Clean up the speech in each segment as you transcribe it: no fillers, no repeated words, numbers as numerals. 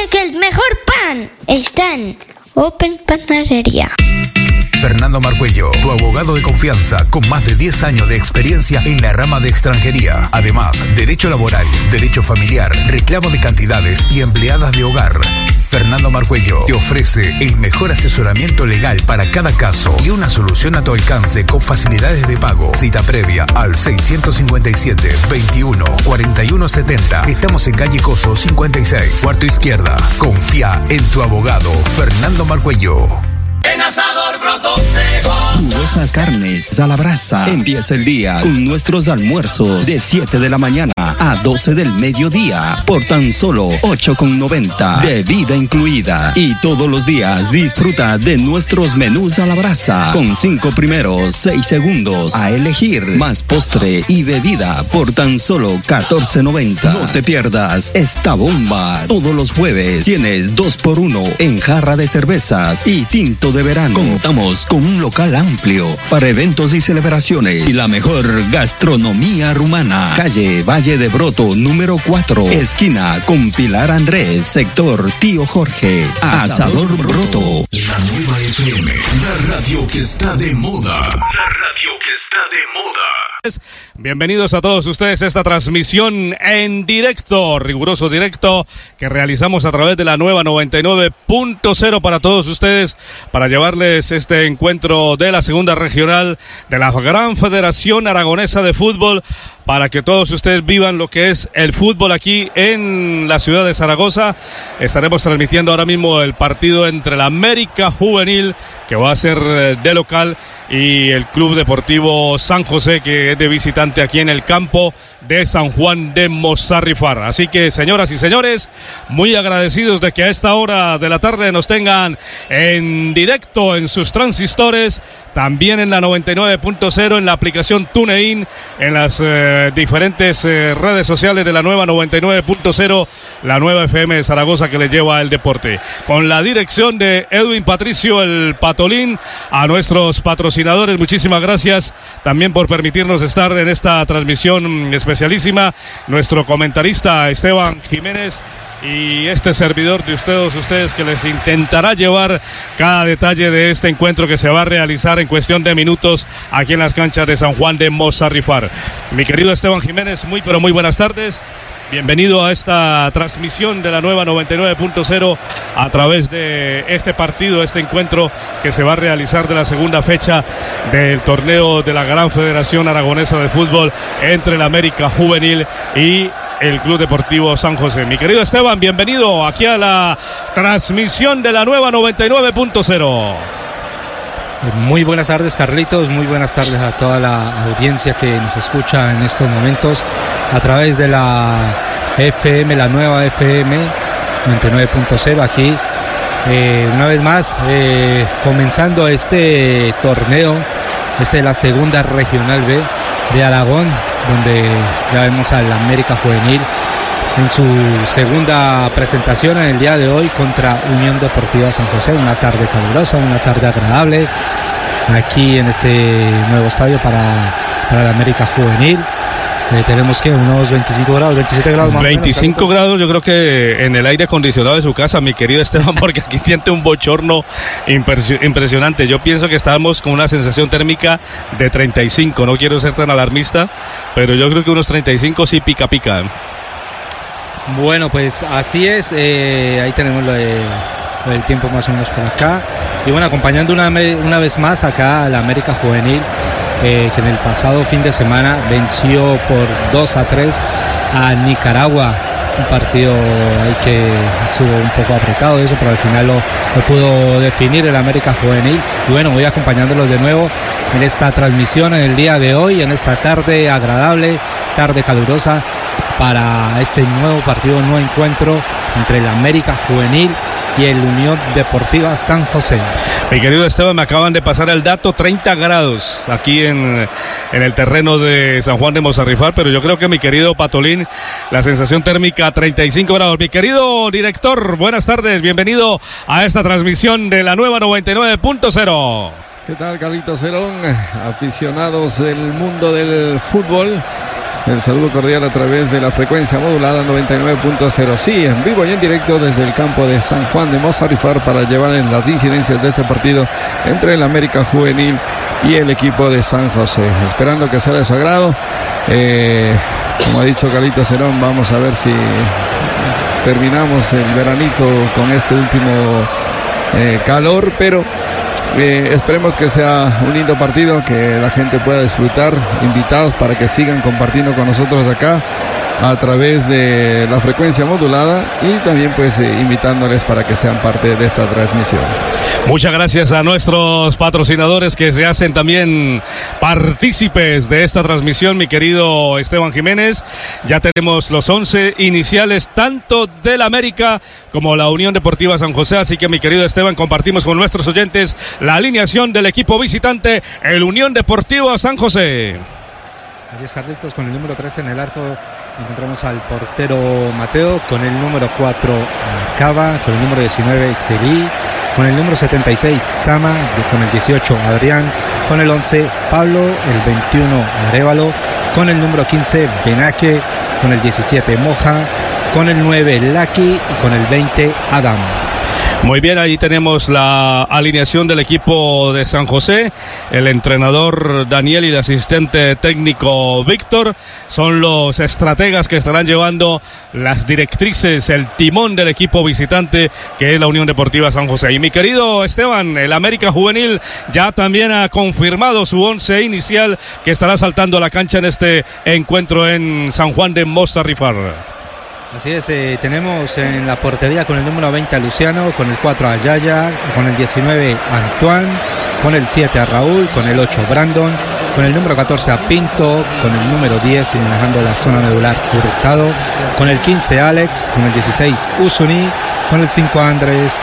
que el mejor pan está en Open Panadería. Fernando Marcuello, tu abogado de confianza con más de 10 años de experiencia en la rama de extranjería. Además, derecho laboral, derecho familiar, reclamo de cantidades y empleadas de hogar. Fernando Marcuello te ofrece el mejor asesoramiento legal para cada caso y una solución a tu alcance con facilidades de pago. Cita previa al 657 21 41 70. Estamos en calle Coso 56, cuarto izquierda. Confía en tu abogado, Fernando Marcuello. En Asador Broto se goza. Jugosas carnes a la brasa. Empieza el día con nuestros almuerzos de 7 de la mañana a 12 del mediodía por tan solo 8,90. Bebida incluida. Y todos los días disfruta de nuestros menús a la brasa con 5 primeros 6 segundos a elegir, más postre y bebida por tan solo 14,90. No te pierdas esta bomba. Todos los jueves tienes 2x1 en jarra de cervezas y tinto de verano. Contamos con un local amplio para eventos y celebraciones y la mejor gastronomía rumana. Calle Valle de Broto, número 4, esquina con Pilar Andrés, sector Tío Jorge. Asador Broto. La nueva FM, la radio que está de moda. La radio que está de moda. Bienvenidos a todos ustedes a esta transmisión en directo, riguroso directo, que realizamos a través de la nueva 99.0 para todos ustedes, para llevarles este encuentro de la segunda regional de la Gran Federación Aragonesa de Fútbol, para que todos ustedes vivan lo que es el fútbol aquí en la ciudad de Zaragoza. Estaremos transmitiendo ahora mismo el partido entre la América Juvenil, que va a ser de local, y el Club Deportivo San José, que es de visitante aquí en el campo de San Juan de Mozarrifar. Así que, señoras y señores, muy agradecidos de que a esta hora de la tarde nos tengan en directo en sus transistores, también en la 99.0, en la aplicación TuneIn, en las diferentes redes sociales de la nueva 99.0, la nueva FM de Zaragoza, que les lleva el deporte. Con la dirección de Edwin Patricio, el Patolín, a nuestros patrocinadores, muchísimas gracias también por permitirnos estar en esta transmisión especialísima. Nuestro comentarista Esteban Jiménez y este servidor de ustedes que les intentará llevar cada detalle de este encuentro que se va a realizar en cuestión de minutos aquí en las canchas de San Juan de Mozarrifar. Mi querido Esteban Jiménez, muy pero muy buenas tardes. Bienvenido a esta transmisión de la nueva 99.0 a través de este partido, este encuentro que se va a realizar de la segunda fecha del torneo de la Gran Federación Aragonesa de Fútbol entre la América Juvenil y el Club Deportivo San José. Mi querido Esteban, bienvenido aquí a la transmisión de la nueva 99.0. Muy buenas tardes, Carlitos, muy buenas tardes a toda la audiencia que nos escucha en estos momentos a través de la FM, la nueva FM 99.0 aquí. Una vez más, comenzando este torneo, de la segunda regional B de Aragón, donde ya vemos al América Juvenil en su segunda presentación en el día de hoy contra Unión Deportiva San José. Una tarde calurosa, una tarde agradable aquí en este nuevo estadio para la América Juvenil. Tenemos que unos 25 grados, 27 grados más 25 grados, yo creo que en el aire acondicionado de su casa, mi querido Esteban, porque aquí siente un bochorno impresionante. Yo pienso que estamos con una sensación térmica de 35, no quiero ser tan alarmista, pero yo creo que unos 35 sí pica. Bueno, pues así es, ahí tenemos lo del tiempo más o menos por acá. Y bueno, acompañando una vez más acá a la América Juvenil, que en el pasado fin de semana venció por 2-3 a Nicaragua. Un partido ahí que estuvo un poco apretado eso, pero al final lo pudo definir el América Juvenil. Y bueno, voy acompañándolos de nuevo en esta transmisión en el día de hoy, en esta tarde agradable, tarde calurosa, para este nuevo partido, nuevo encuentro entre el América Juvenil y el Unión Deportiva San José. Mi querido Esteban, me acaban de pasar el dato, 30 grados aquí en el terreno de San Juan de Mozarrifar, pero yo creo que mi querido Patolín, la sensación térmica 35 grados. Mi querido director, buenas tardes, bienvenido a esta transmisión de la nueva 99.0. ¿Qué tal, Carlitos Cerón? Aficionados del mundo del fútbol, El saludo cordial a través de la frecuencia modulada 99.0. Sí, en vivo y en directo desde el campo de San Juan de Mozarrifar para llevar en las incidencias de este partido entre el América Juvenil y el equipo de San José. Esperando que sea de su agrado. Como ha dicho Carlitos Cerón, vamos a ver si terminamos el veranito con este último calor, pero esperemos que sea un lindo partido, que la gente pueda disfrutar, invitados para que sigan compartiendo con nosotros acá a través de la frecuencia modulada y también pues invitándoles para que sean parte de esta transmisión. Muchas gracias a nuestros patrocinadores que se hacen también partícipes de esta transmisión, mi querido Esteban Jiménez. Ya tenemos los 11 iniciales tanto del América como la Unión Deportiva San José, así que mi querido Esteban, compartimos con nuestros oyentes la alineación del equipo visitante, el Unión Deportiva San José. Así es, Carlitos, con el número 13 en el arco encontramos al portero Mateo, con el número 4 Cava, con el número 19 Celí, con el número 76 Sama, con el 18 Adrián, con el 11 Pablo, el 21 Arévalo, con el número 15 Benaque, con el 17 Moja, con el 9 Laki y con el 20 Adam. Muy bien, ahí tenemos la alineación del equipo de San José. El entrenador Daniel y el asistente técnico Víctor son los estrategas que estarán llevando las directrices, el timón del equipo visitante, que es la Unión Deportiva San José. Y mi querido Esteban, el América Juvenil ya también ha confirmado su 11 inicial que estará saltando a la cancha en este encuentro en San Juan de Mozarrifar. Así es, tenemos en la portería con el número 20 a Luciano, con el 4 a Yaya, con el 19 a Antoine, con el 7 a Raúl, con el 8 Brandon, con el número 14 a Pinto, con el número 10 y manejando la zona medular Hurtado, con el 15 Alex, con el 16 Usuni, con el 5 Andrés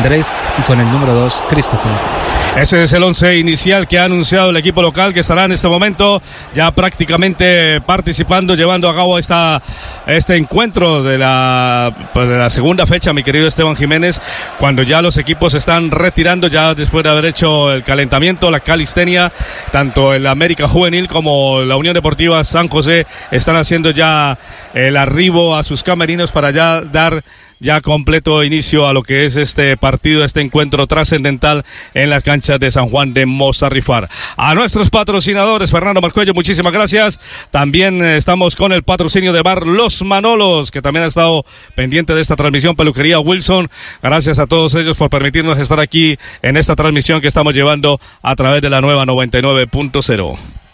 y con el número 2 Christopher. Ese es el 11 inicial que ha anunciado el equipo local, que estará en este momento ya prácticamente participando, llevando a cabo este encuentro de la segunda fecha, mi querido Esteban Jiménez, cuando ya los equipos se están retirando, ya después de haber hecho el calentamiento, la calistenia. Tanto el América Juvenil como la Unión Deportiva San José están haciendo ya el arribo a sus camerinos para ya dar ya completo inicio a lo que es este partido, este encuentro trascendental en las canchas de San Juan de Mozarrifar. A nuestros patrocinadores, Fernando Marcuello, muchísimas gracias. También estamos con el patrocinio de Bar Los Manolos, que también ha estado pendiente de esta transmisión, Peluquería Wilson. Gracias a todos ellos por permitirnos estar aquí en esta transmisión que estamos llevando a través de la nueva 99.0.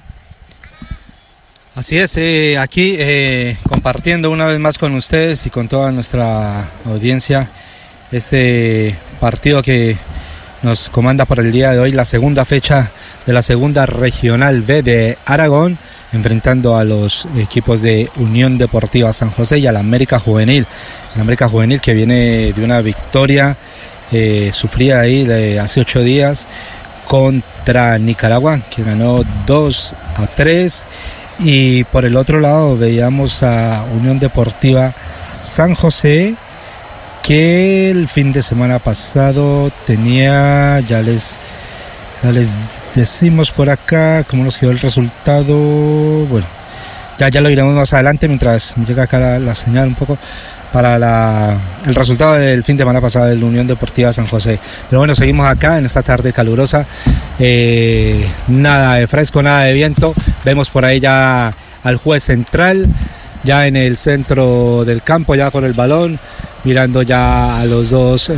Así es, aquí compartiendo una vez más con ustedes y con toda nuestra audiencia este partido que nos comanda para el día de hoy, la segunda fecha de la segunda regional B de Aragón, enfrentando a los equipos de Unión Deportiva San José y al América Juvenil. El América Juvenil que viene de una victoria sufrida ahí hace 8 días contra Nicaragua, que ganó 2-3. Y por el otro lado veíamos a Unión Deportiva San José, que el fin de semana pasado tenía, ya les decimos por acá cómo nos quedó el resultado. Bueno, ya lo iremos más adelante mientras me llega acá la señal un poco para el resultado del fin de semana pasado de la Unión Deportiva San José. Pero bueno, seguimos acá en esta tarde calurosa, nada de fresco, nada de viento. Vemos por ahí ya al juez central, ya en el centro del campo, ya con el balón, mirando ya a los dos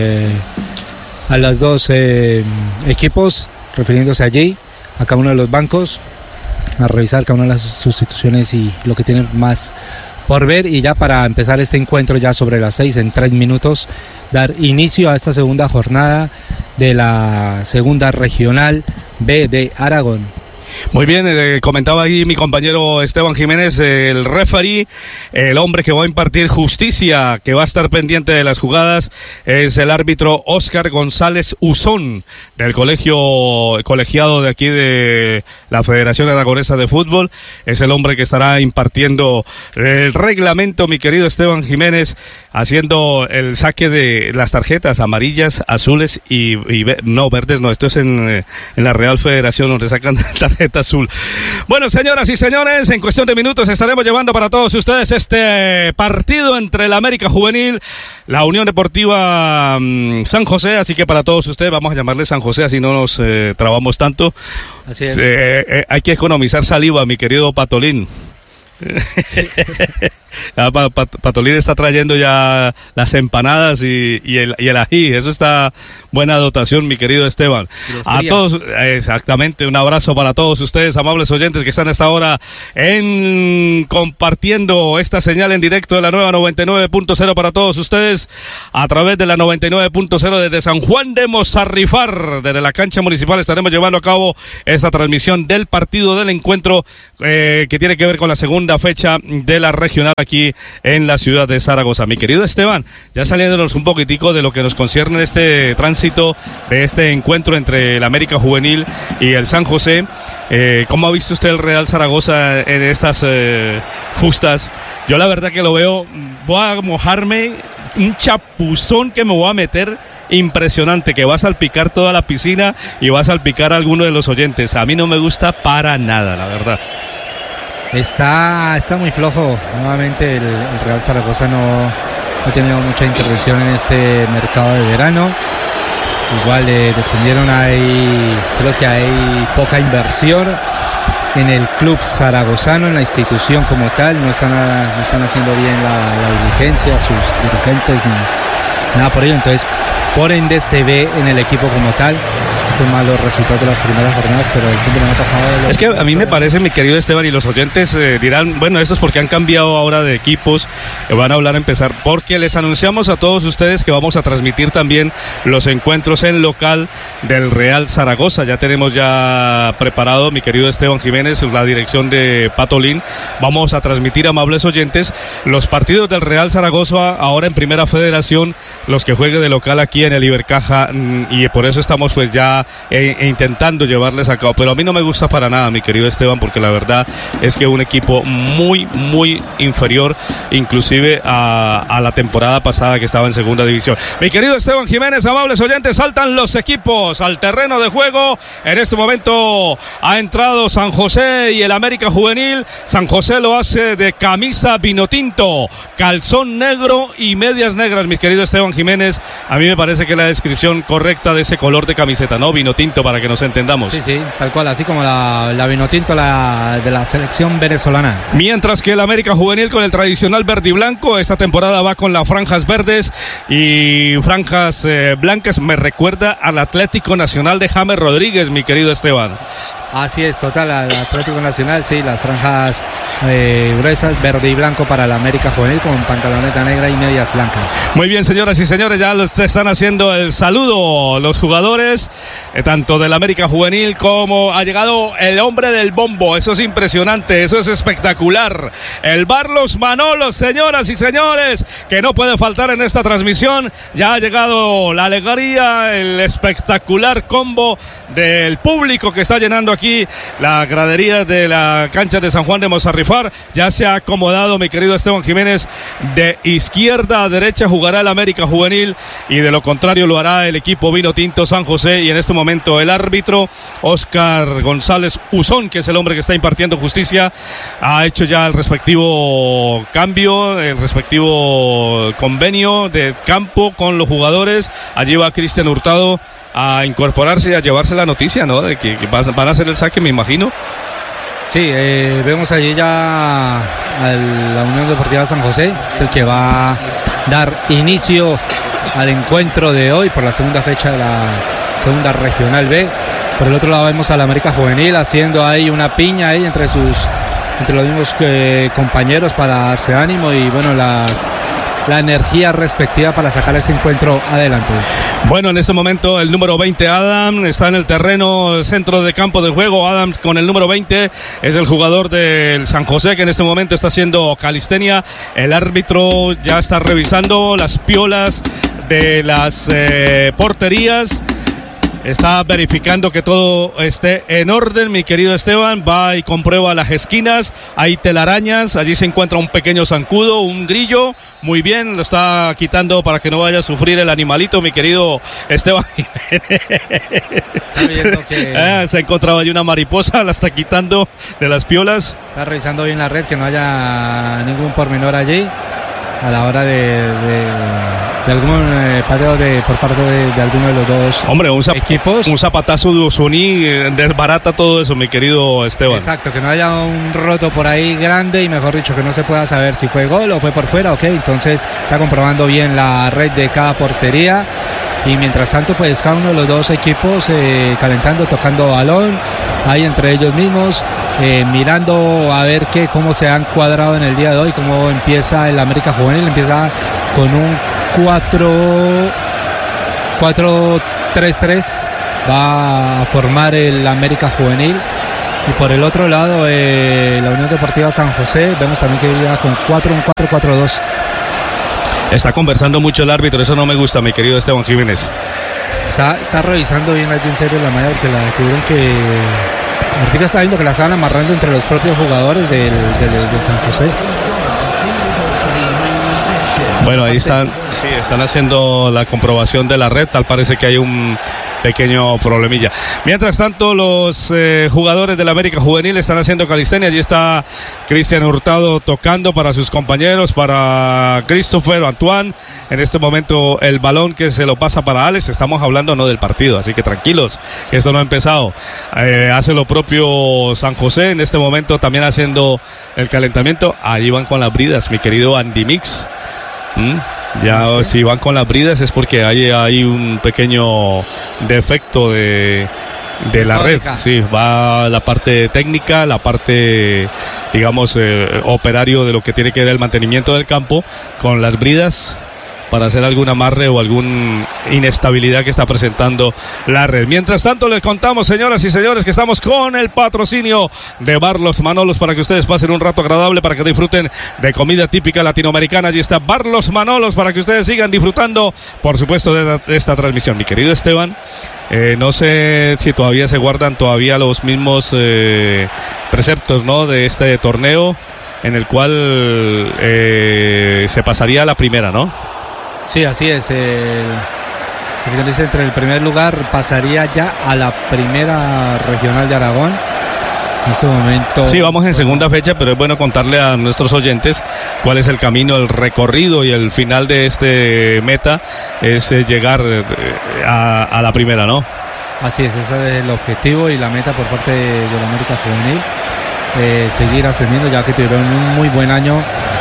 equipos, refiriéndose allí a cada uno de los bancos, a revisar cada una de las sustituciones y lo que tienen más por ver, y ya para empezar este encuentro ya sobre las 6, en 3 minutos, dar inicio a esta segunda jornada de la segunda regional B de Aragón. Muy bien, comentaba ahí mi compañero Esteban Jiménez, el referee, el hombre que va a impartir justicia, que va a estar pendiente de las jugadas, es el árbitro Óscar González Uzón, del colegiado de aquí de la Federación Aragonesa de Fútbol. Es el hombre que estará impartiendo el reglamento, mi querido Esteban Jiménez, haciendo el saque de las tarjetas amarillas, azules y no, verdes no. Esto es en la Real Federación, donde sacan tarjetas camiseta azul. Bueno, señoras y señores, en cuestión de minutos estaremos llevando para todos ustedes este partido entre la América Juvenil, la Unión Deportiva San José, así que para todos ustedes vamos a llamarle San José, así no nos trabamos tanto. Así es. Hay que economizar saliva, mi querido Patolín. Patolín está trayendo ya las empanadas y el ají. Eso está buena dotación, mi querido Esteban. A todos, exactamente, un abrazo para todos ustedes, amables oyentes que están hasta ahora compartiendo esta señal en directo de la nueva 99.0 para todos ustedes a través de la 99.0 desde San Juan de Mozarrifar. Desde la cancha municipal estaremos llevando a cabo esta transmisión del partido del encuentro que tiene que ver con la segunda fecha de la regional aquí en la ciudad de Zaragoza. Mi querido Esteban, ya saliéndonos un poquitico de lo que nos concierne en este tránsito de este encuentro entre el América Juvenil y el San José, ¿cómo ha visto usted el Real Zaragoza en estas justas? Yo la verdad que lo veo, voy a mojarme, un chapuzón que me voy a meter impresionante, que va a salpicar toda la piscina y va a salpicar a alguno de los oyentes. A mí no me gusta para nada, la verdad. Está muy flojo. Nuevamente el Real Zaragoza no ha tenido mucha intervención en este mercado de verano. Igual descendieron ahí, creo que hay poca inversión en el club zaragozano, en la institución como tal. No están haciendo bien la diligencia, sus dirigentes ni nada por ello. Entonces, por ende se ve en el equipo como tal estos malos resultados de las primeras jornadas, pero el fin de semana pasado... Es que a mí me parece, mi querido Esteban, y los oyentes dirán, bueno, esto es porque han cambiado ahora de equipos, van a empezar, porque les anunciamos a todos ustedes que vamos a transmitir también los encuentros en local del Real Zaragoza. Ya tenemos ya preparado, mi querido Esteban Jiménez, la dirección de Patolín. Vamos a transmitir, amables oyentes, los partidos del Real Zaragoza ahora en Primera Federación, los que juegue de local aquí en el Ibercaja, y por eso estamos pues ya intentando llevarles a cabo, pero a mí no me gusta para nada, mi querido Esteban, porque la verdad es que un equipo muy inferior inclusive a la temporada pasada que estaba en segunda división. Mi querido Esteban Jiménez, amables oyentes, saltan los equipos al terreno de juego. En este momento ha entrado San José y el América Juvenil. San José lo hace de camisa vinotinto, calzón negro y medias negras, mi querido Esteban Jiménez. A mí me parece que es la descripción correcta de ese color de camiseta, ¿no? Vinotinto, para que nos entendamos. Sí, tal cual, así como la vinotinto de la selección venezolana. Mientras que el América Juvenil con el tradicional verde y blanco, esta temporada va con las franjas verdes y franjas blancas. Me recuerda al Atlético Nacional de James Rodríguez, mi querido Esteban. Así es, total, al Atlético Nacional, sí, las franjas gruesas, verde y blanco para la América Juvenil con pantaloneta negra y medias blancas. Muy bien, señoras y señores, ya los están haciendo el saludo los jugadores, tanto del América Juvenil como ha llegado el hombre del bombo. Eso es impresionante, eso es espectacular. El Barlos Manolo, señoras y señores, que no puede faltar en esta transmisión. Ya ha llegado la alegría, el espectacular combo del público que está llenando aquí la gradería de la cancha de San Juan de Mozarrifar. Ya se ha acomodado, mi querido Esteban Jiménez. De izquierda a derecha jugará el América Juvenil y de lo contrario lo hará el equipo vinotinto San José. Y en este momento el árbitro Óscar González Uzón, que es el hombre que está impartiendo justicia, ha hecho ya el respectivo cambio, el respectivo convenio de campo con los jugadores. Allí va Cristian Hurtado a incorporarse y a llevarse la noticia, ¿no? De que van a hacer el saque, me imagino. Sí, vemos allí ya a la Unión Deportiva San José, es el que va a dar inicio al encuentro de hoy por la segunda fecha de la segunda regional B. Por el otro lado vemos a la América Juvenil haciendo ahí una piña ahí entre los mismos compañeros para darse ánimo y bueno, la energía respectiva para sacar ese encuentro adelante. Bueno, en este momento el número 20, Adam, está en el terreno, centro de campo de juego. Adam con el número 20 es el jugador del San José, que en este momento está haciendo calistenia. El árbitro ya está revisando las piolas de las porterías. Está verificando que todo esté en orden, mi querido Esteban. Va y comprueba las esquinas. Hay telarañas. Allí se encuentra un pequeño zancudo, un grillo. Muy bien, lo está quitando para que no vaya a sufrir el animalito, mi querido Esteban. Se ha encontrado allí una mariposa, la está quitando de las piolas. Está revisando bien la red, que no haya ningún pormenor allí a la hora de algún pateo por parte de alguno de los dos equipos. Un zapatazo de Usuní desbarata todo eso, mi querido Esteban. Exacto, que no haya un roto por ahí grande y mejor dicho que no se pueda saber si fue gol o fue por fuera. Ok, entonces está comprobando bien la red de cada portería. Y mientras tanto, pues cada uno de los dos equipos calentando, tocando balón, ahí entre ellos mismos, mirando a ver cómo se han cuadrado en el día de hoy, cómo empieza el América Juvenil. Empieza con un 4-3-3, va a formar el América Juvenil. Y por el otro lado, la Unión Deportiva San José, vemos también que llega con un 4-4-2. Está conversando mucho el árbitro, eso no me gusta, mi querido Esteban Jiménez. Está revisando bien allí en serio la malla, porque la tuvieron que... Martica está viendo que la estaban amarrando entre los propios jugadores del San José. Bueno, ahí están haciendo la comprobación de la red, tal parece que hay un pequeño problemilla. Mientras tanto, los jugadores del América Juvenil están haciendo calistenia. Allí está Cristian Hurtado tocando para sus compañeros, para Christopher Antoine. En este momento el balón que se lo pasa para Alex. Estamos hablando no del partido, así que tranquilos, que esto no ha empezado. Hace lo propio San José en este momento, también haciendo el calentamiento. Allí van con las bridas, mi querido Andy Mix. Ya si van con las bridas es porque hay un pequeño defecto de la red. Sí, va la parte técnica, la parte, digamos, operario de lo que tiene que ver el mantenimiento del campo con las bridas, para hacer algún amarre o alguna inestabilidad que está presentando la red. Mientras tanto, les contamos, señoras y señores, que estamos con el patrocinio de Bar Los Manolos para que ustedes pasen un rato agradable, para que disfruten de comida típica latinoamericana. Allí está Bar Los Manolos para que ustedes sigan disfrutando, por supuesto, de esta transmisión. Mi querido Esteban, no sé si todavía se guardan los mismos preceptos, ¿no?, de este torneo, en el cual se pasaría a la primera, ¿no? Sí, así es. El finalista entre el primer lugar pasaría ya a la primera regional de Aragón. En este momento. Sí, vamos en segunda fecha, pero es bueno contarle a nuestros oyentes cuál es el camino, el recorrido y el final de este meta es llegar a la primera, ¿no? Así es, ese es el objetivo y la meta por parte de la América Juvenil. Seguir ascendiendo, ya que tuvieron un muy buen año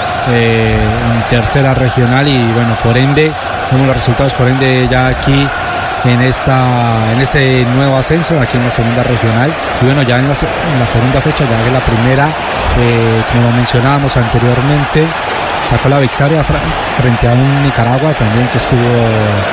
en tercera regional, y bueno, por ende, vemos los resultados, por ende ya aquí en este nuevo ascenso, aquí en la segunda regional, y bueno, ya en la segunda fecha, ya que la primera, como lo mencionábamos anteriormente, sacó la victoria frente a un Nicaragua también que estuvo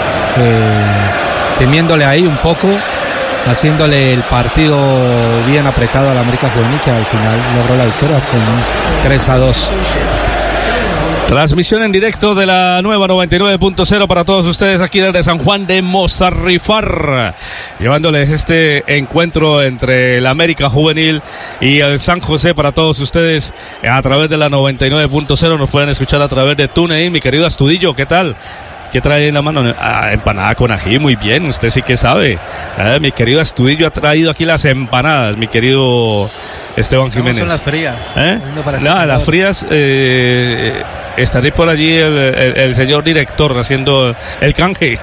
temiéndole ahí un poco, haciéndole el partido bien apretado a la América Juvenil, que al final logró la victoria con un 3-2. Transmisión en directo de la nueva 99.0 para todos ustedes aquí desde San Juan de Mozarrifar, llevándoles este encuentro entre la América Juvenil y el San José para todos ustedes a través de la 99.0. Nos pueden escuchar a través de TuneIn. Mi querido Astudillo, ¿qué tal? ¿Qué trae en la mano? Empanada con ají, muy bien, usted sí que sabe. Mi querido Astudillo ha traído aquí las empanadas, mi querido Esteban Jiménez. Son las frías. Las frías, estaría por allí el señor director haciendo el canje.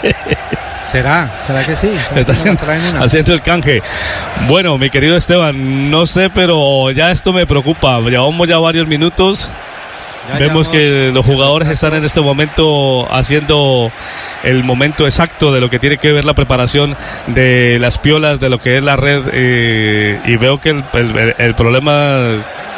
¿Será que sí? Está haciendo el canje. Bueno, mi querido Esteban, no sé, pero ya esto me preocupa. Llevamos ya varios minutos. Vemos que los jugadores están en este momento haciendo el momento exacto de lo que tiene que ver la preparación de las piolas, de lo que es la red, y veo que el problema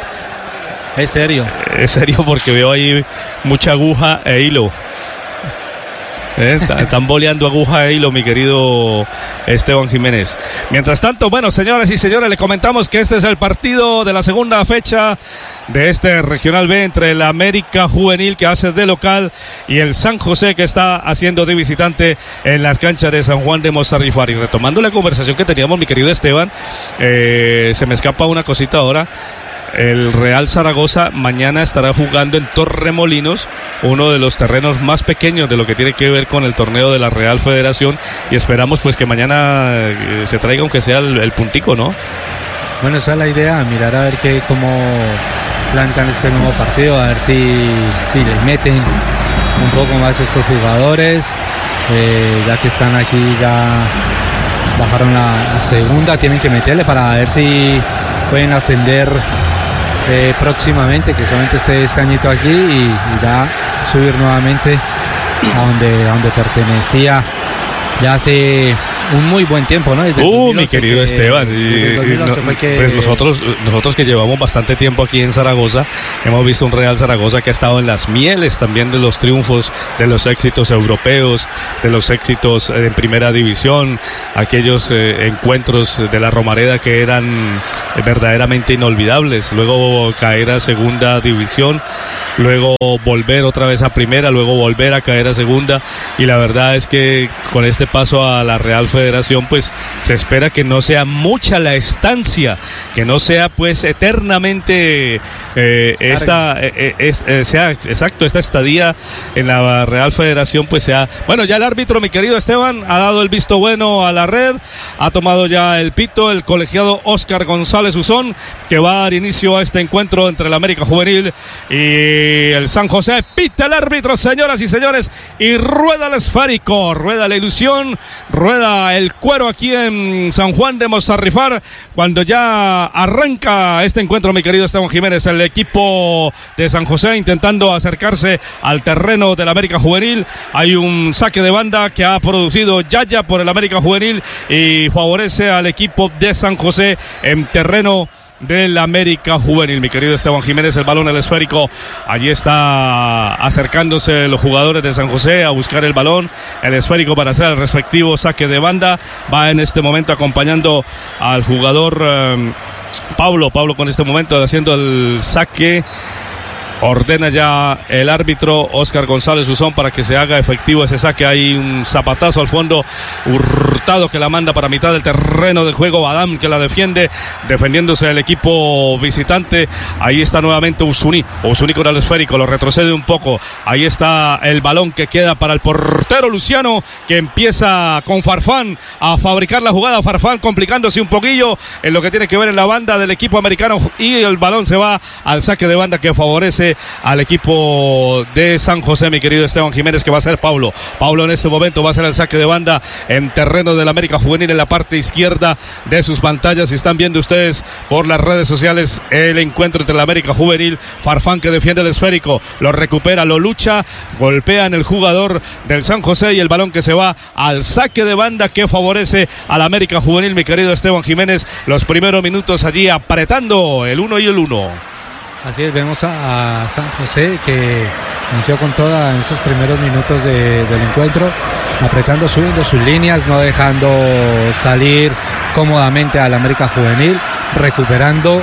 es serio. Es serio porque veo ahí mucha aguja e hilo. Están boleando aguja de hilo, mi querido Esteban Jiménez. Mientras tanto, bueno, señoras y señores, le comentamos que este es el partido de la segunda fecha de este Regional B entre el América Juvenil, que hace de local, y el San José, que está haciendo de visitante en las canchas de San Juan de Mozarrifar. Y retomando la conversación que teníamos, mi querido Esteban, se me escapa una cosita ahora. El Real Zaragoza mañana estará jugando en Torremolinos, uno de los terrenos más pequeños de lo que tiene que ver con el torneo de la Real Federación, y esperamos pues que mañana se traiga aunque sea el puntico, ¿no? Bueno, esa es la idea, mirar a ver cómo plantan este nuevo partido, a ver si le meten un poco más estos jugadores, ya que están aquí, ya bajaron la segunda, tienen que meterle para ver si pueden ascender próximamente, que solamente esté este añito aquí y ya subir nuevamente a donde pertenecía ya hace un muy buen tiempo, ¿no? Mi querido Esteban, pues nosotros que llevamos bastante tiempo aquí en Zaragoza, hemos visto un Real Zaragoza que ha estado en las mieles también de los triunfos, de los éxitos europeos, de los éxitos en primera división, aquellos encuentros de la Romareda que eran verdaderamente inolvidables, luego caer a segunda división, luego volver otra vez a primera, luego volver a caer a segunda, y la verdad es que con este paso a la Real Federación pues se espera que no sea mucha la estancia, que no sea pues eternamente esta estadía en la Real Federación, pues sea, bueno, ya el árbitro, mi querido Esteban, ha dado el visto bueno a la red, ha tomado ya el pito el colegiado Óscar González Usón, que va a dar inicio a este encuentro entre el América Juvenil y el San José. Pita el árbitro, señoras y señores, y rueda el esférico, rueda la ilusión, rueda el cuero aquí en San Juan de Mozarrifar, cuando ya arranca este encuentro, mi querido Esteban Jiménez. El equipo de San José intentando acercarse al terreno del América Juvenil. Hay un saque de banda que ha producido Yaya por el América Juvenil y favorece al equipo de San José en terreno del América Juvenil, mi querido Esteban Jiménez. El balón, el esférico, allí está acercándose los jugadores de San José a buscar el balón, el esférico para hacer el respectivo saque de banda. Va en este momento acompañando al jugador Pablo con este momento haciendo el saque. Ordena ya el árbitro Óscar González Usón para que se haga efectivo ese saque. Hay un zapatazo al fondo, Hurtado que la manda para mitad del terreno de juego, Adam que la defiende, defendiéndose el equipo visitante. Ahí está nuevamente Usuni con el esférico, lo retrocede un poco. Ahí está el balón que queda para el portero Luciano, que empieza con Farfán a fabricar la jugada. Farfán complicándose un poquillo en lo que tiene que ver en la banda del equipo americano, y el balón se va al saque de banda que favorece al equipo de San José, mi querido Esteban Jiménez, que va a ser Pablo en este momento va a hacer el saque de banda en terreno del América Juvenil, en la parte izquierda de sus pantallas. Si están viendo ustedes por las redes sociales el encuentro entre el América Juvenil, Farfán que defiende el esférico, lo recupera, lo lucha, golpea en el jugador del San José, y el balón que se va al saque de banda que favorece al América Juvenil, mi querido Esteban Jiménez. Los primeros minutos allí apretando el 1 y el 1. Así es, vemos a San José que inició con toda en esos primeros minutos del encuentro, apretando, subiendo sus líneas, no dejando salir cómodamente al América Juvenil, recuperando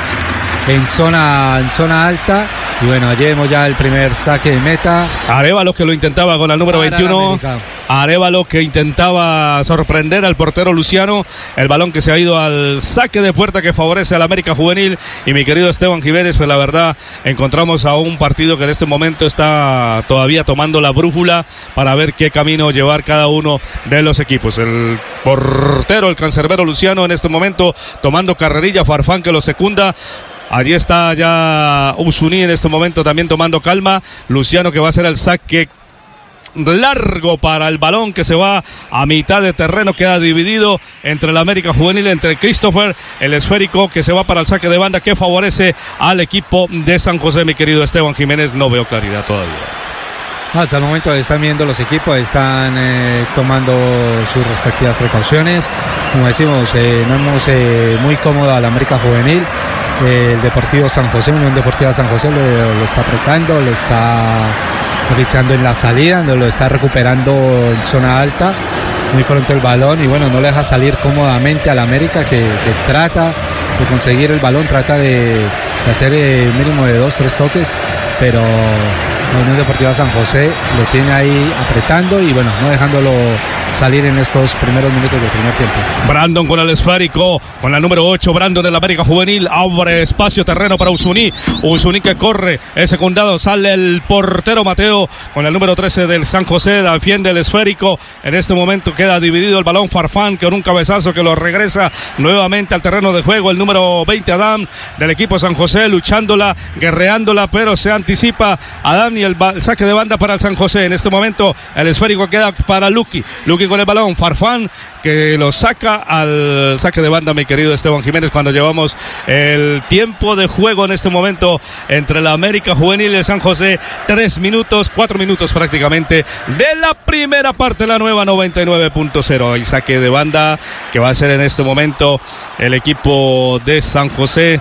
en zona alta. Y bueno, allí vemos ya el primer saque de meta. Arévalo que lo intentaba con el número 21. Arévalo que intentaba sorprender al portero Luciano. El balón que se ha ido al saque de puerta que favorece al América Juvenil. Y mi querido Esteban Jiménez, pues la verdad encontramos a un partido que en este momento está todavía tomando la brújula para ver qué camino llevar cada uno de los equipos. El portero, el cancerbero Luciano, en este momento tomando carrerilla. Farfán que lo secunda. Allí está ya Usuni en este momento también tomando calma. Luciano que va a hacer el saque largo para el balón que se va a mitad de terreno, queda dividido entre el América Juvenil, entre Christopher, el esférico que se va para el saque de banda que favorece al equipo de San José, mi querido Esteban Jiménez. No veo claridad todavía. Hasta el momento están viendo los equipos, están tomando sus respectivas precauciones. Como decimos, no hemos muy cómodo al América Juvenil. El Deportivo San José, Unión Deportiva San José lo está apretando, le está realizando en la salida, donde lo está recuperando en zona alta, muy pronto el balón, y bueno, no le deja salir cómodamente al América, que trata de conseguir el balón, trata de hacer mínimo de 2-3 toques, pero la Unión Deportiva San José lo tiene ahí apretando y bueno, no dejándolo salir en estos primeros minutos del primer tiempo. Brandon con el esférico, con la número 8, Brandon del América Juvenil, abre espacio, terreno para Usuní que corre, es secundado, sale el portero Mateo con el número 13 del San José, defiende el esférico, en este momento queda dividido el balón, Farfán con un cabezazo que lo regresa nuevamente al terreno de juego, el número 20 Adam del equipo San José, luchándola, guerreándola, pero se anticipa Adam y el saque de banda para el San José. En este momento el esférico queda para Luqui con el balón, Farfán que lo saca al saque de banda, mi querido Esteban Jiménez, cuando llevamos el tiempo de juego en este momento entre la América Juvenil y el San José, 4 minutos prácticamente de la primera parte de la nueva 99.0. El saque de banda que va a hacer en este momento el equipo de San José.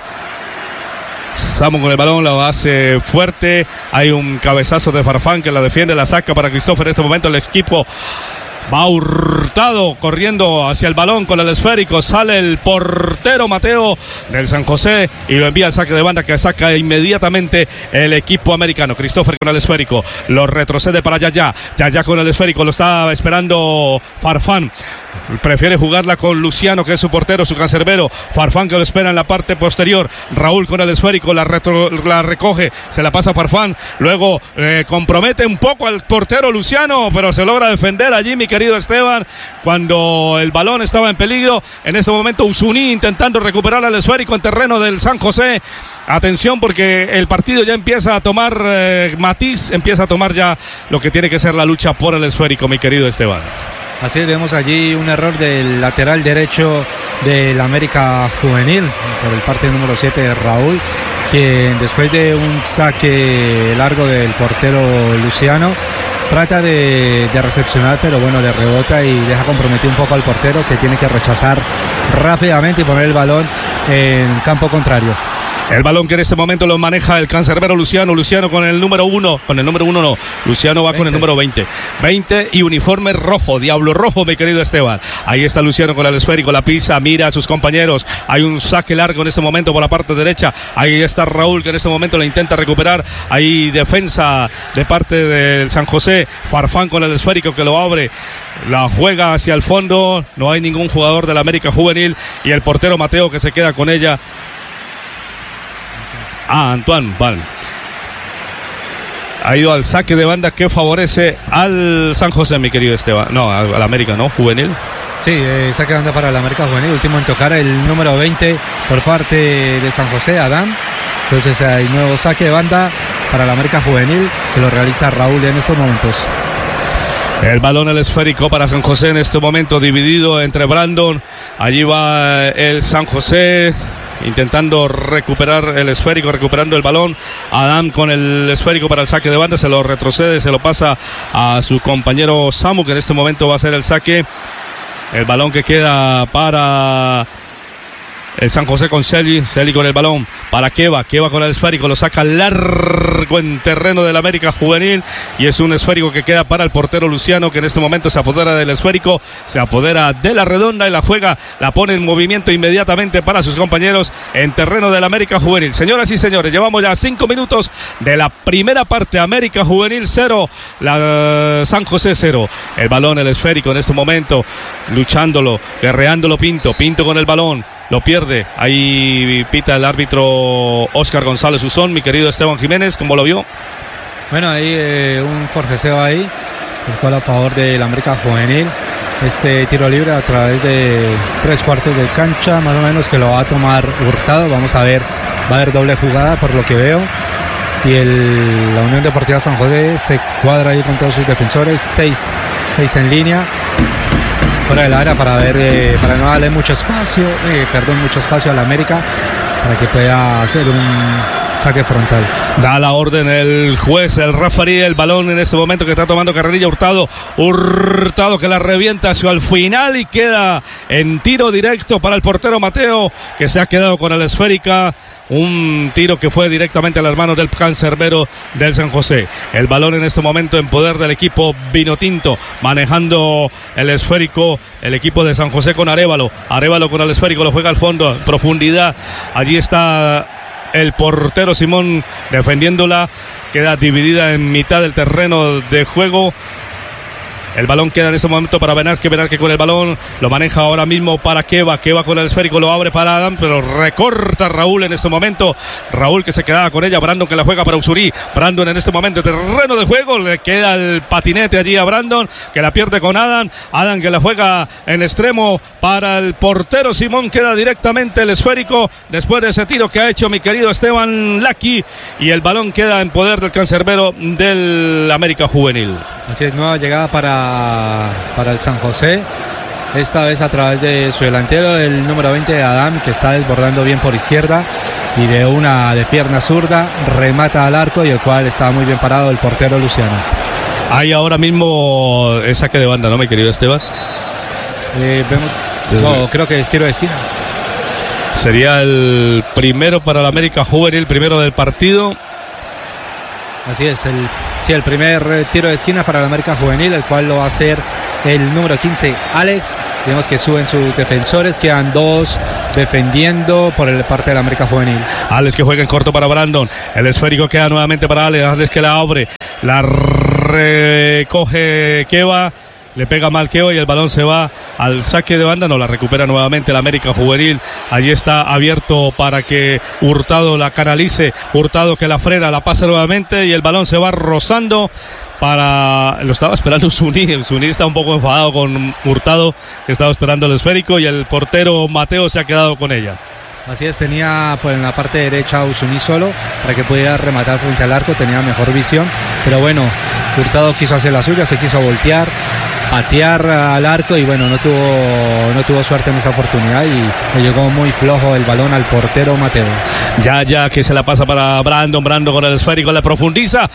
Samu con el balón, la hace fuerte, hay un cabezazo de Farfán que la defiende, la saca para Christopher. En este momento el equipo va Hurtado corriendo hacia el balón con el esférico, sale el portero Mateo del San José y lo envía al saque de banda, que saca inmediatamente el equipo americano. Christopher con el esférico, lo retrocede para Yaya con el esférico, lo está esperando Farfán. Prefiere jugarla con Luciano, que es su portero, su cancerbero. Farfán que lo espera en la parte posterior. Raúl con el esférico, la recoge, se la pasa a Farfán. Luego compromete un poco al portero Luciano, pero se logra defender allí, mi querido Esteban, cuando el balón estaba en peligro. En este momento Usuní intentando recuperar al esférico en terreno del San José. Atención, porque el partido ya empieza a tomar matiz, empieza a tomar ya lo que tiene que ser la lucha por el esférico, mi querido Esteban. Así es, vemos allí un error del lateral derecho del América Juvenil por el parte número 7 de Raúl, quien después de un saque largo del portero Luciano trata de recepcionar, pero bueno, le rebota y deja comprometido un poco al portero, que tiene que rechazar rápidamente y poner el balón en campo contrario. El balón que en este momento lo maneja el cancerbero Luciano con el número 1, Luciano va 20. Con el número 20 y uniforme rojo, diablo rojo, mi querido Esteban. Ahí está Luciano con el esférico, la pisa, mira a sus compañeros, hay un saque largo en este momento por la parte derecha, ahí está Raúl que en este momento lo intenta recuperar, hay defensa de parte del San José, Farfán con el esférico que lo abre, la juega hacia el fondo, no hay ningún jugador de la América Juvenil y el portero Mateo que se queda con ella. Antoine Val ha ido al saque de banda que favorece al San José, mi querido Esteban. No, al América, ¿no? Juvenil. Sí, saque de banda para el América Juvenil. Último en tocar el número 20 por parte de San José, Adán. Entonces hay nuevo saque de banda para el América Juvenil, que lo realiza Raúl en estos momentos. El balón, el esférico para San José en este momento, dividido entre Brandon. Allí va el San José intentando recuperar el esférico, recuperando el balón. Adam con el esférico para el saque de banda, se lo retrocede, se lo pasa a su compañero Samu, que en este momento va a hacer el saque. El balón que queda para el San José con Celi con el balón para Keva con el esférico, lo saca largo en terreno del América Juvenil y es un esférico que queda para el portero Luciano, que en este momento se apodera del esférico, se apodera de la redonda y la juega, la pone en movimiento inmediatamente para sus compañeros en terreno del América Juvenil. Señoras y señores, llevamos ya 5 minutos de la primera parte. América Juvenil 0, San José 0. El balón, el esférico en este momento, luchándolo, guerreándolo Pinto con el balón. Lo pierde, ahí pita el árbitro Óscar González Usón, mi querido Esteban Jiménez, ¿cómo lo vio? Bueno, ahí un forcejeo ahí, el cual a favor del América Juvenil. Este tiro libre a través de 3/4 de cancha, más o menos, que lo va a tomar Hurtado. Vamos a ver, va a haber doble jugada por lo que veo. Y la Unión Deportiva San José se cuadra ahí con todos sus defensores, 6 en línea. Fuera del área para ver, para no darle mucho espacio a la América, para que pueda hacer saque frontal. Da la orden el juez, el referee, el balón en este momento que está tomando carrerilla Hurtado que la revienta hacia el final y queda en tiro directo para el portero Mateo, que se ha quedado con la esférica. Un tiro que fue directamente a las manos del cancerbero del San José. El balón en este momento en poder del equipo vinotinto, manejando el esférico el equipo de San José con Arévalo con el esférico, lo juega al fondo, en profundidad. Allí está el portero Simón defendiéndola, queda dividida en mitad del terreno de juego. El balón queda en ese momento para Benarque con el balón, lo maneja ahora mismo para Keva con el esférico, lo abre para Adam, pero recorta Raúl en este momento. Raúl que se quedaba con ella, Brandon que la juega para Usurí. Brandon en este momento, terreno de juego, le queda el patinete allí a Brandon, que la pierde con Adam que la juega en extremo para el portero Simón, queda directamente el esférico después de ese tiro que ha hecho mi querido Esteban Laki, y el balón queda en poder del cancerbero del América Juvenil. Así es, nueva llegada para el San José, esta vez a través de su delantero, el número 20 de Adam, que está desbordando bien por izquierda y de pierna zurda remata al arco, y el cual estaba muy bien parado el portero Luciano. Hay ahora mismo el saque de banda, ¿no, mi querido Esteban? Creo que es tiro de esquina. Sería el primero para el América Juvenil, primero del partido. Así es, el primer tiro de esquina para el América Juvenil, el cual lo va a hacer el número 15, Alex. Vemos que suben sus defensores, quedan dos defendiendo por el parte del América Juvenil. Alex que juega en corto para Brandon, el esférico queda nuevamente para Alex que la abre, la recoge Keva. Le pega mal Keva y el balón se va al saque de banda, no la recupera nuevamente el América Juvenil. Allí está abierto para que Hurtado la canalice, Hurtado que la frena, la pasa nuevamente y el balón se va rozando lo estaba esperando Zuní está un poco enfadado con Hurtado, que estaba esperando el esférico, y el portero Mateo se ha quedado con ella. Así es, tenía pues en la parte derecha a Usuní solo para que pudiera rematar frente al arco, tenía mejor visión, pero bueno, Hurtado quiso hacer la suya, se quiso voltear, patear al arco y bueno, no tuvo suerte en esa oportunidad y le llegó muy flojo el balón al portero Mateo. Ya que se la pasa para Brandon con el esférico, le profundiza,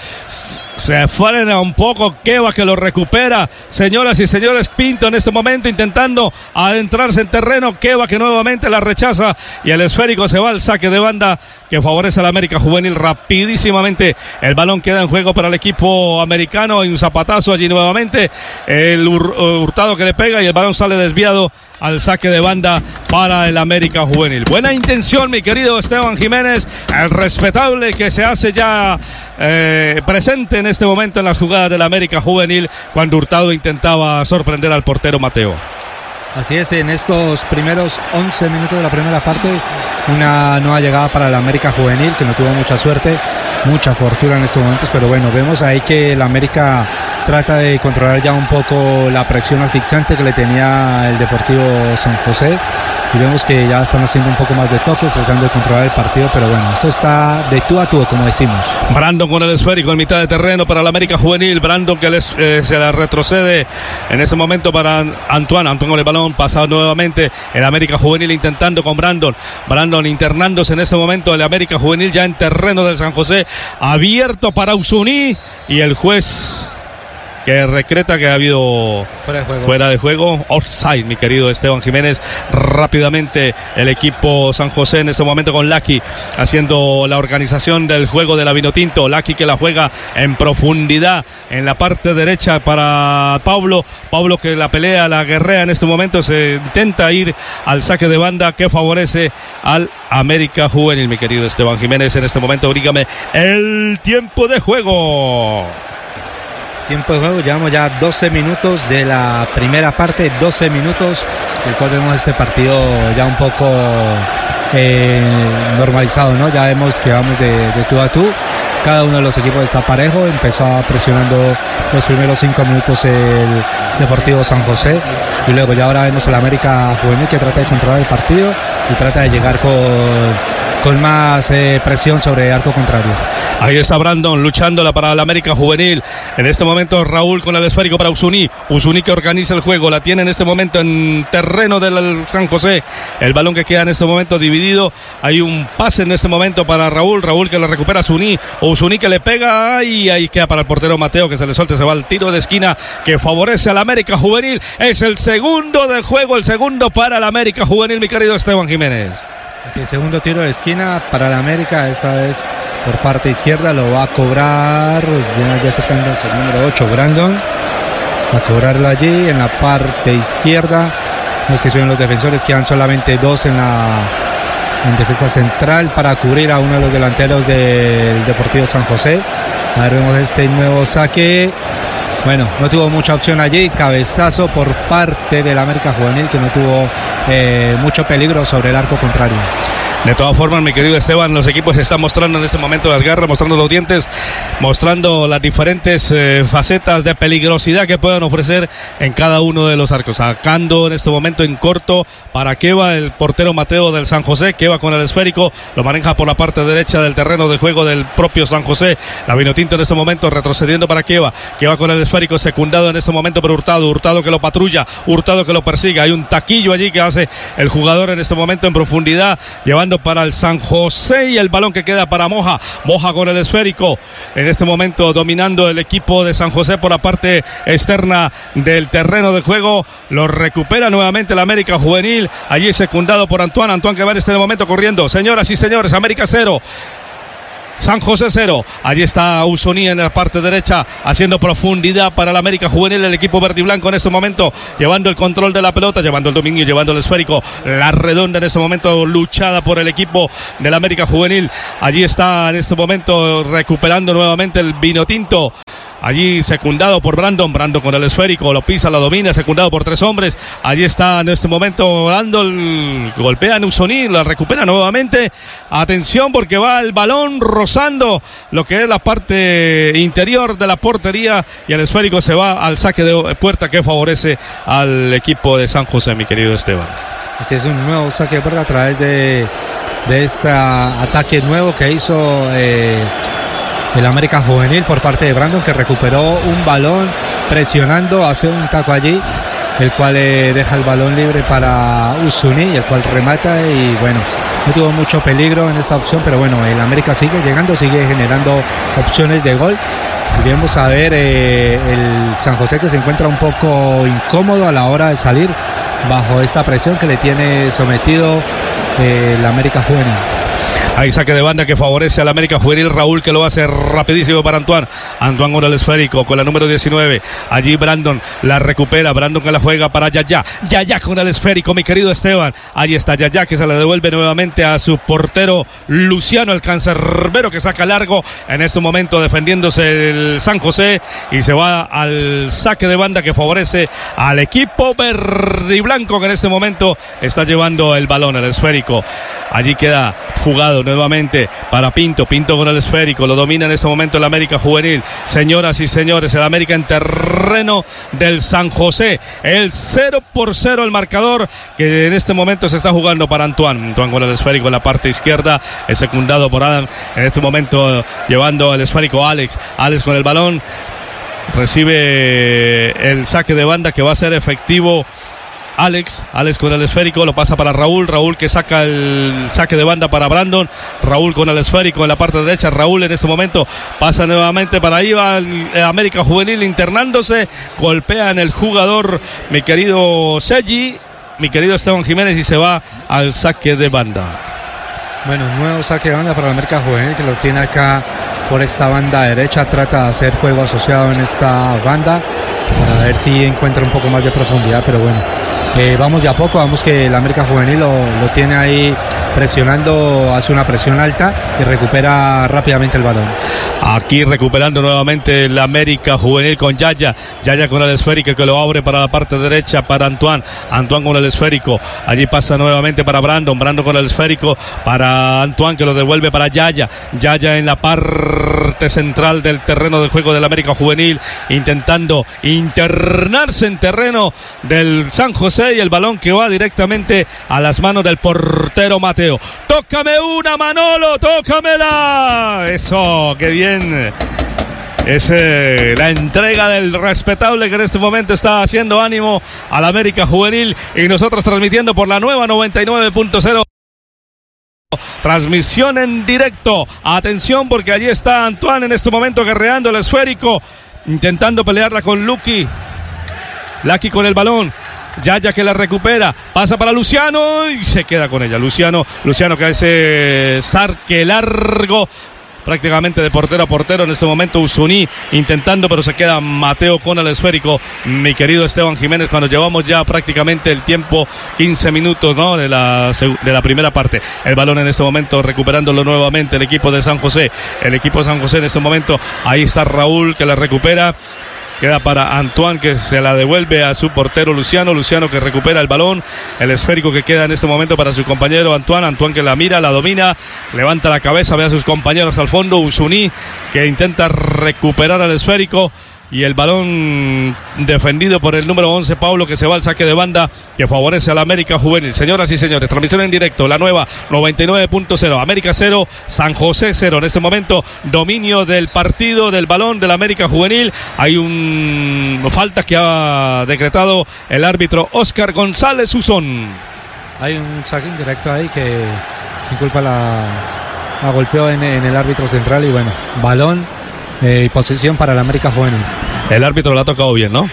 se frena un poco Keva, que lo recupera. Señoras y señores, Pinto en este momento intentando adentrarse en terreno, Keva que nuevamente la rechaza y el esférico se va al saque de banda que favorece al América Juvenil. Rapidísimamente el balón queda en juego para el equipo americano, hay un zapatazo allí nuevamente, el Hurtado que le pega y el balón sale desviado al saque de banda para el América Juvenil. Buena intención, mi querido Esteban Jiménez, el respetable que se hace ya presente en este momento en las jugadas del América Juvenil cuando Hurtado intentaba sorprender al portero Mateo. Así es, en estos primeros 11 minutos de la primera parte, una nueva llegada para el América Juvenil, que no tuvo mucha suerte, mucha fortuna en estos momentos, pero bueno, vemos ahí que el América trata de controlar ya un poco la presión asfixiante que le tenía el Deportivo San José, y vemos que ya están haciendo un poco más de toques, tratando de controlar el partido, pero bueno, eso está de tú a tú, como decimos. Brandon con el esférico en mitad de terreno para el América Juvenil, Brandon que se la retrocede en ese momento para Antoine con el balón, pasa nuevamente el América Juvenil intentando con Brandon internándose en este momento, el América Juvenil ya en terreno del San José, abierto para Usuní, y el juez que decreta que ha habido fuera de juego, offside, mi querido Esteban Jiménez. Rápidamente el equipo San José en este momento con Laki haciendo la organización del juego de la Vinotinto. Laki que la juega en profundidad en la parte derecha para Pablo que la pelea, la guerrea en este momento, se intenta ir al saque de banda que favorece al América Juvenil, mi querido Esteban Jiménez. En este momento dígame el tiempo de juego. Tiempo de juego, llevamos ya 12 minutos de la primera parte, 12 minutos, el cual vemos este partido ya un poco normalizado, ¿no? Ya vemos que vamos de tú a tú, cada uno de los equipos está parejo, empezó presionando los primeros 5 minutos el Deportivo San José, y luego ya ahora vemos el América Juvenil que trata de controlar el partido y trata de llegar con más presión sobre arco contrario. Ahí está Brandon luchándola para la América Juvenil. En este momento Raúl con el esférico para Usuní. Usuní que organiza el juego. La tiene en este momento en terreno del San José. El balón que queda en este momento dividido. Hay un pase en este momento para Raúl. Raúl que lo recupera a Usuní. Usuní que le pega y ahí queda para el portero Mateo que se le suelta. Se va al tiro de esquina que favorece a la América Juvenil. Es el segundo del juego. El segundo para la América Juvenil, mi querido Esteban Jiménez. Sí, segundo tiro de esquina para la América, esta vez por parte izquierda, lo va a cobrar, ya acercándose el número 8, Brandon, va a cobrarlo allí en la parte izquierda. Los que suben los defensores, quedan solamente dos en defensa central para cubrir a uno de los delanteros del Deportivo San José. A ver, vemos este nuevo saque. Bueno, no tuvo mucha opción allí, cabezazo por parte del América Juvenil que no tuvo mucho peligro sobre el arco contrario. De todas formas, mi querido Esteban, los equipos están mostrando en este momento las garras, mostrando los dientes, mostrando las diferentes facetas de peligrosidad que puedan ofrecer en cada uno de los arcos. Sacando en este momento en corto para Keva, el portero Mateo del San José. Keva con el esférico, lo maneja por la parte derecha del terreno de juego del propio San José. La Vinotinto en este momento retrocediendo para Keva. Keva con el esférico, secundado en este momento por Hurtado. Hurtado que lo patrulla, Hurtado que lo persigue. Hay un taquillo allí que hace el jugador en este momento en profundidad, llevando para el San José y el balón que queda para Moja. Moja con el esférico. En este momento dominando el equipo de San José por la parte externa del terreno de juego. Lo recupera nuevamente la América Juvenil. Allí secundado por Antoine. Antoine que va en este momento corriendo. Señoras y señores, América 0. San José 0. Allí está Usuní en la parte derecha haciendo profundidad para la América Juvenil, el equipo verde y blanco en este momento, llevando el control de la pelota, llevando el dominio, llevando el esférico, la redonda en este momento luchada por el equipo de la América Juvenil. Allí está en este momento recuperando nuevamente el Vinotinto. Allí secundado por Brandon con el esférico, lo pisa, lo domina, secundado por 3 hombres. Allí está en este momento dando el golpea en Usuní, la recupera nuevamente. Atención porque va el balón rozando lo que es la parte interior de la portería y el esférico se va al saque de puerta que favorece al equipo de San José, mi querido Esteban. Así es, un nuevo saque de puerta a través de este ataque nuevo que hizo el América Juvenil por parte de Brandon, que recuperó un balón presionando, hace un taco allí, el cual deja el balón libre para Usuní, el cual remata y bueno, no tuvo mucho peligro en esta opción, pero bueno, el América sigue llegando, sigue generando opciones de gol. Y vamos a ver el San José que se encuentra un poco incómodo a la hora de salir bajo esta presión que le tiene sometido el América Juvenil. Hay saque de banda que favorece al América Juvenil. Raúl que lo hace rapidísimo para Antoine. Antoine con el esférico, con la número 19. Allí Brandon la recupera. Brandon que la juega para Yaya. Yaya con el esférico, mi querido Esteban. Ahí está Yaya que se la devuelve nuevamente a su portero Luciano, el cancerbero que saca largo. En este momento defendiéndose el San José. Y se va al saque de banda que favorece al equipo verde y blanco que en este momento está llevando el balón, el esférico. Allí queda jugado nuevamente para Pinto con el esférico, lo domina en este momento el América Juvenil. Señoras y señores, el América en terreno del San José, el 0-0 el marcador que en este momento se está jugando para Antoine con el esférico en la parte izquierda, es secundado por Adam, en este momento llevando el esférico Alex con el balón, recibe el saque de banda que va a ser efectivo. Alex con el esférico, lo pasa para Raúl que saca el saque de banda para Brandon. Raúl con el esférico en la parte derecha. Raúl en este momento pasa nuevamente para ahí, va el América Juvenil internándose, golpea en el jugador, mi querido Sergi, mi querido Esteban Jiménez, y se va al saque de banda. Bueno, un nuevo saque de banda para el América Juvenil que lo tiene acá por esta banda derecha, trata de hacer juego asociado en esta banda para ver si encuentra un poco más de profundidad, pero bueno, vamos de a poco, vamos que el América Juvenil lo tiene ahí presionando, hace una presión alta y recupera rápidamente el balón. Aquí recuperando nuevamente el América Juvenil con Yaya con el esférico que lo abre para la parte derecha para Antoine con el esférico, allí pasa nuevamente para Brandon con el esférico para Antoine que lo devuelve para Yaya en la parte central del terreno de juego del América Juvenil, intentando internarse en terreno del San José y el balón que va directamente a las manos del portero Mateo. Mateo. Tócame una, Manolo, tócamela. Eso, qué bien. Es la entrega del respetable que en este momento está haciendo ánimo al América Juvenil, y nosotros transmitiendo por la nueva 99.0. Transmisión en directo. Atención, porque allí está Antoine en este momento guerreando el esférico, intentando pelearla con Lucky con el balón. Yaya que la recupera, pasa para Luciano y se queda con ella. Luciano que hace sarque largo, prácticamente de portero a portero. En este momento Usuní intentando, pero se queda Mateo con el esférico. Mi querido Esteban Jiménez, cuando llevamos ya prácticamente el tiempo, 15 minutos, ¿no?, de la primera parte. El balón en este momento recuperándolo nuevamente el equipo de San José. El equipo de San José en este momento, ahí está Raúl que la recupera. Queda para Antoine, que se la devuelve a su portero Luciano que recupera el balón, el esférico que queda en este momento para su compañero Antoine que la mira, la domina, levanta la cabeza, ve a sus compañeros al fondo. Usuní que intenta recuperar el esférico, y el balón defendido por el número 11, Pablo, que se va al saque de banda, que favorece al América Juvenil. Señoras y señores, transmisión en directo, la nueva 99.0, América 0, San José 0. En este momento, dominio del partido, del balón del América Juvenil. Hay un falta que ha decretado el árbitro Oscar González Usón. Hay un saque indirecto ahí que sin culpa la golpeó en el árbitro central, y bueno, balón y posesión para el América Juvenil. El árbitro lo ha tocado bien, ¿no?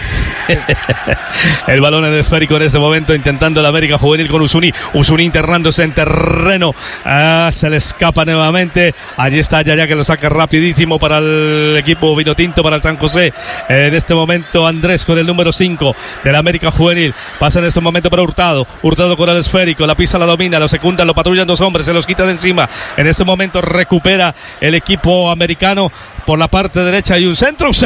El balón en el esférico en este momento, intentando el América Juvenil con Usuní internándose en terreno. Se le escapa nuevamente. Allí está Yaya, que lo saca rapidísimo para el equipo vinotinto, para el San José. En este momento Andrés con el número 5 del América Juvenil. Pasa en este momento para Hurtado con el esférico, la pisa, la domina, lo secundan, lo patrullan dos hombres, se los quita de encima. En este momento recupera el equipo americano. Por la parte derecha hay un centro.